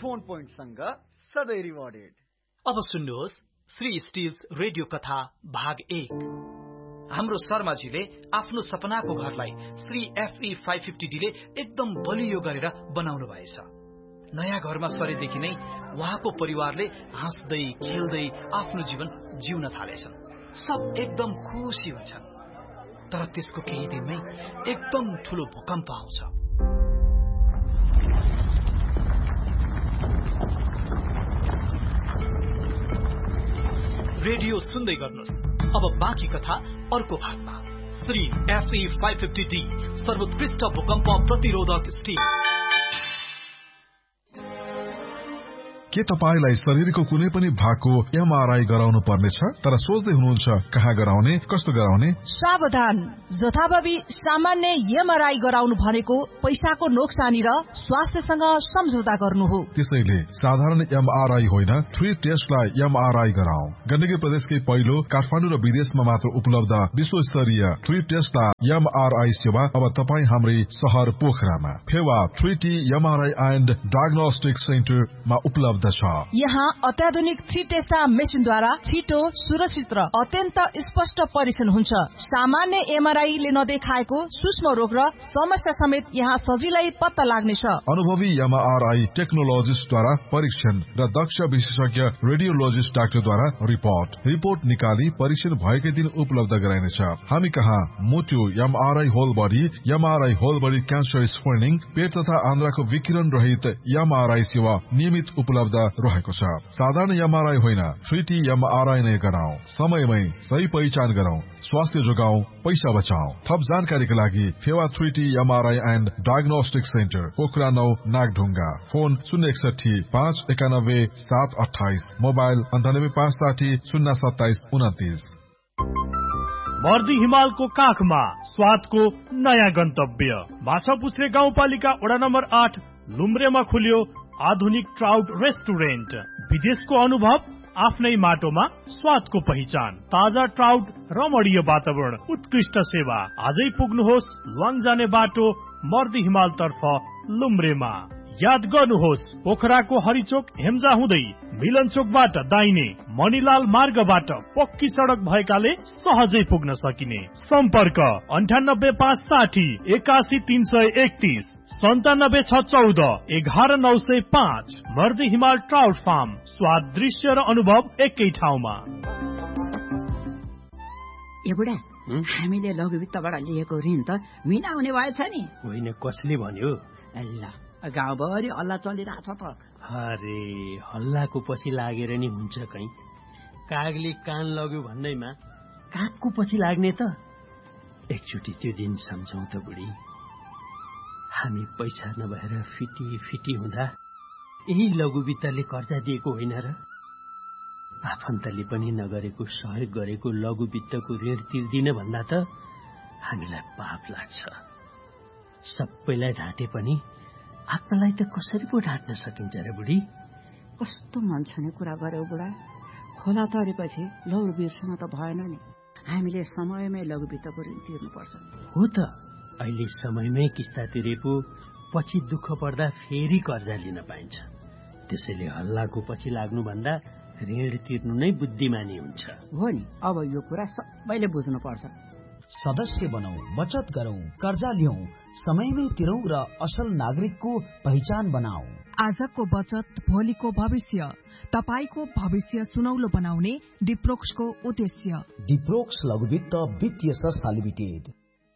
Phone पोइन्टसँग सधैँ rewarded. अब सुन्नुहोस् श्री स्टिल्स रेडियो कथा भाग 1। हाम्रो शर्माजीले आफ्नो सपनाको घरलाई श्री FE 550D ले एकदम बलियो गरेर बनाउनु भएछ। नयाँ घरमा सरेदेखि नै उहाँको परिवारले हाँस्दै खेल्दै आफ्नो जीवन जिउन थालेछन्। सब एकदम खुसी हुन्छन्। तर त्यसको केही दिनमै एकदम ठूलो भूकम्प आउँछ। रेडियो सुन्दै गर्नुहोस्। अब बाँकी कथा अर्को भागमा। श्री FE 550D सर्वोत्कृष्ट भूकम्प प्रतिरोधक स्टिल। के तपाईलाई शरीरको कुनै पनि भागको MRI गराउनु पर्नेछ? तर सोच्दै हुनुहुन्छ कहाँ गराउने, कस्तो गराउने? सावधान, जथाभावी सामान्य MRI गराउनु भनेको पैसाको नोक्सानी र स्वास्थ्यसँग सम्झौता गर्नु हो। त्यसैले साधारण MRI होइन, 3 टेस्टलाई MRI गराऊ। गण्डकी प्रदेशकै पहिलो काठमाडौँ र विदेशमा मात्र उपलब्ध विश्वस्तरीय 3 टेस्टला MRI सेवा अब तपाईँ हाम्रै शहर पोखरामा Phewa 3T MRI and diagnostic सेन्टरमा उपलब्ध छ। यहाँ अत्याधुनिक 3 टेस्टा मेसिनद्वारा छिटो, सुरक्षित र अत्यन्त स्पष्ट परीक्षण हुन्छ। सामान्य MRI ले नदेखाएको सूक्ष्म रोग र समस्या समेत यहाँ सजिलै पत्ता लाग्नेछ। अनुभवी MRI टेक्नोलोजिस्टद्वारा परीक्षण र दक्ष विशेषज्ञ रेडियोलोजिस्ट डाक्टरद्वारा रिपोर्ट निकाली परीक्षण भएकै दिन उपलब्ध गराइनेछ। हामी कहाँ मोतियो MRI whole body cancer screening, पेट तथा आन्द्राको विकिरण रहित MRI सेवा नियमित उपलब्ध रहेको छ। साधारण MRI होइन, 3T MRI नै गराऊ। समयमै सही पहिचान गराऊ, स्वास्थ्य जोगाऊ, पैसा बचाऊ। थप जानकारीका लागि Phewa 3T MRI and diagnostic centre, Pokhara 9 Nagdhunga. Phone 061 591 728, mobile 98 560 027 29। मर्दी हिमालको काखमा स्वादको नयाँ गन्तव्य माछापुछ्रे गाउँपालिका वडा नम्बर 8 लुम्रेमा खुल्यो आधुनिक ट्राउट रेस्टुरेन्ट। विदेशको अनुभव आफ्नै माटोमा स्वादको पहिचान, ताजा ट्राउट, रमणीय वातावरण, उत्कृष्ट सेवा। आजै पुग्नुहोस् लङ जाने बाटो मर्दी हिमाल तर्फ लुम्रेमा। याद गर्नुहोस् पोखराको हरिचोक हेम्जा हुँदै मिलन चोकबाट दाहिने मणिलाल मार्गबाट पक्की सडक भएकाले सहजै पुग्न सकिने। सम्पर्क 9856 81 331 97 614 11905। मर्दी हिमाल ट्राउट फार्म, स्वाद, दृश्य र अनुभव एकै ठाउँमा। ए बुढा, हामीले लघुवित्तबाट लिएको ऋण त मिना हुने भएछ नि? होइन, कसले भन्यो? ल, गाउँभरि हल्ला चलिरहेछ त। अरे हल्लाको पछि लागेर नि हुन्छ कहीँ। कागले कान लग्यो भन्दैमा कागको पछि लाग्ने त? एकचोटि त्यो दिन सम्झौँ त बुढी। हामी पैसा नभएर फिटी हुँदा यही लघुवित्तले कर्जा दिएको होइन र? आफन्तले पनि नगरेको सहयोग गरेको लघुवित्तको ऋण तिर्दिन भन्दा त हामीलाई पाप लाग्छ। सबैलाई ढाँटे पनि आत्मालाई त कसरी पो ढाँट्न सकिन्छ र बुढी? कस्तो मन छने कुरा गर्यो बुढा। खोला तरेपछि लौर बिर्सन त भएन नि। हामीले समयमै लघुवित्तको ऋण तिर्नुपर्छ। हो त, अहिले समयमै किस्ता तिरे पो पछि दुःख पर्दा फेरि कर्जा लिन पाइन्छ। त्यसैले हल्लाको पछि लाग्नुभन्दा ऋण तिर्नु नै बुद्धिमानी हुन्छ। हो नि, अब यो कुरा सबैले बुझ्नुपर्छ। सदस्य बनौं, बचत गरौं, कर्जा लियौं, समयमै तिरौं र असल नागरिकको पहिचान बनाऊ। आजको बचत भोलिको भविष्य, तपाईको भविष्य सुनौलो बनाउने डिप्रोक्सको उद्देश्य। डिप्रोक्स लघुवित्त वित्तीय संस्था लिमिटेड।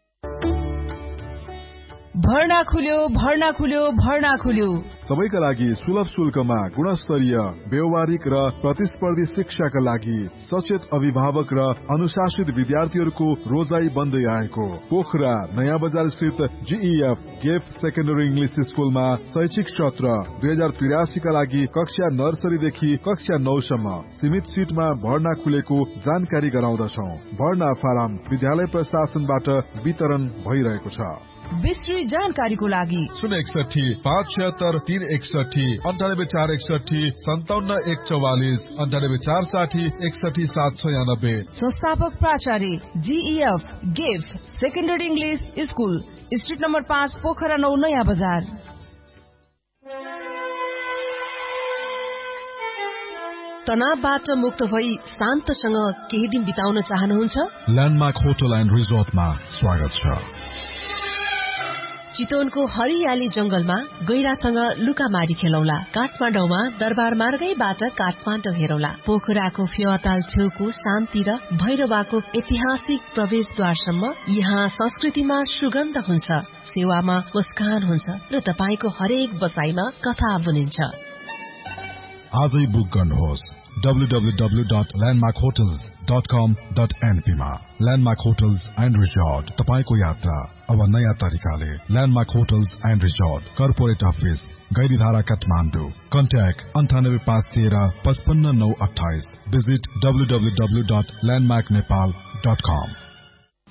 भर्ना खुल्यो। सबैका लागि सुलभ शुल्कमा गुणस्तरीय, व्यवहारिक र प्रतिस्पर्धी शिक्षाका लागि सचेत अभिभावक र अनुशासित विद्यार्थीहरूको रोजाई बन्दै आएको पोखरा नयाँ बजार स्थित GEF गेफ सेकेन्डरी इंग्लिश स्कुलमा शैक्षिक सत्र 2083 का लागि कक्षा नर्सरीदेखि कक्षा 9 सम्म सीमित सीटमा भर्ना खुलेको जानकारी गराउँदछौं। भर्ना फारम विद्यालय प्रशासनबाट वितरण भइरहेको छ। विस्तृत जानकारीको लागि 061 576 361 98 461 57 144 98 460 61 796। संस्थापक प्राचार्य GEF गेफ secondary English school, street number 5 Pokhara 9 नयाँ बजार। तनावबाट मुक्त भई शान्तसँग केही दिन बिताउन चाहनुहुन्छ? ल्यान्डमार्क होटल एन्ड रिजोर्टमा स्वागत छ। चितवनको हरियाली जंगलमा गैरासँग लुकामारी खेलौला। काठमाडौँमा दरबार मार्गैबाट काठमाडौँ हेरौला। पोखराको फेवाताल छेउको शान्ति र भैरवाको ऐतिहासिक प्रवेशद्वारसम्म यहाँ संस्कृतिमा सुगन्ध हुन्छ, सेवामा मुस्कान हुन्छ र तपाईको हरेक बसाइमा कथा बुनिन्छ। आजै बुक गर्नुहोस् www.landmarkhotel.com.np मा। ल्यान्डमार्क होटल्स एन्ड रिजोर्ट, तपाईको यात्रा अब नयाँ तरिकाले। Landmark hotels and resort, corporate office, Gairidhara, Kathmandu. Contact 9851355928। Visit www.landmarknepal.com।